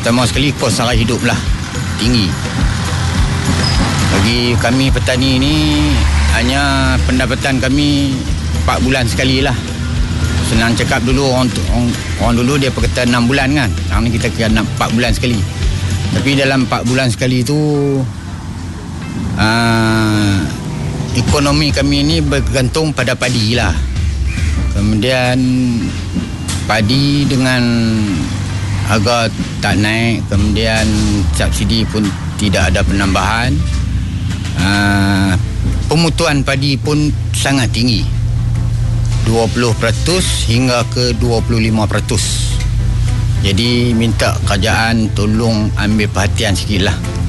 Terutama sekali kos sara hidup lah tinggi. Bagi kami petani ni, hanya pendapatan kami 4 bulan sekali lah. Senang cakap dulu, orang dulu dia kata 6 bulan kan. Sekarang ni kita kira 4 bulan sekali. Tapi dalam 4 bulan sekali tu, ekonomi kami ni bergantung pada padi lah. Kemudian padi dengan harga tak naik, kemudian subsidi pun tidak ada penambahan. Pemutuan padi pun sangat tinggi, 20% hingga ke 25%. Jadi minta kerajaan tolong ambil perhatian sikit lah.